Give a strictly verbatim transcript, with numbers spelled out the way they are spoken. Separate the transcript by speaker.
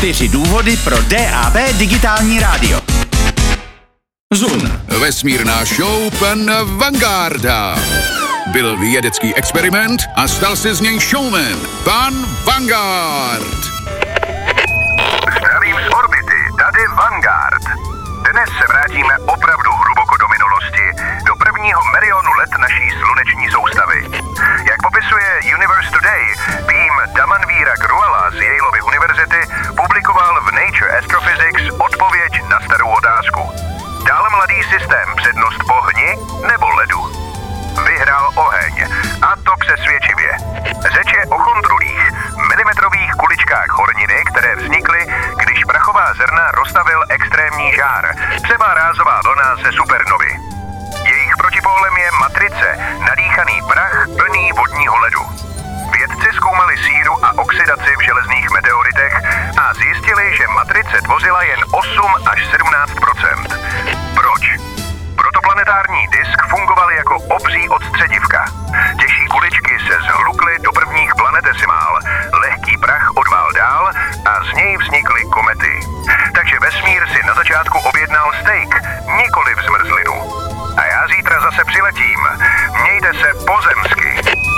Speaker 1: Čtyři důvody pro D A B digitální rádio. Zun.
Speaker 2: Vesmírná show pana Vangarda. Byl vědecký experiment a stal se z něj showman. Pan Vanguard.
Speaker 3: Zdravím z orbity, tady Vanguard. Dnes se vrátíme opravdu hluboko do minulosti, do prvního milionu let naší sluneční soustavy. Jak popisuje Universe Today, tým Damanvíra Gruala z Yaleovy univerzity publikoval v Nature Astrophysics odpověď na starou otázku. Dal mladý systém přednost ohni nebo ledu? Vyhrál oheň, a to přesvědčivě. Řeč je o chondrulích, milimetrových kuličkách horniny, které vznikly, když prachová zrna roztavil extrémní žár, třeba rázová vlna ze supernovy. Jejich protipólem je matrice, nadýchaný prach plný vodního ledu. Vědci zkoumali síru a oxidaci v železných meteoritech a zjistili, že matrice tvořila jen osm až sedmnáct procent. Proč? Protoplanetární disk fungoval jako obří odstředivka. Těžší kuličky se zhlukly do prvních planetesimál, lehký prach odvál dál a z něj vznikly komety. Takže vesmír si na začátku objednal steak, nikoliv zmrzlinu. A já zítra zase přiletím. Mějte se pozemsky.